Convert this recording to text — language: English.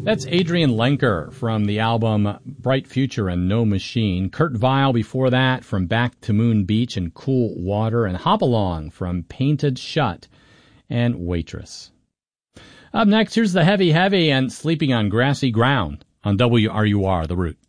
That's Adrian Lenker from the album Bright Future and No Machine. Kurt Vile before that from Back to Moon Beach and Cool Water. And Hop Along from Painted Shut and Waitress. Up next, here's the Heavy Heavy and Sleeping on Grassy Ground on WRUR, The Root.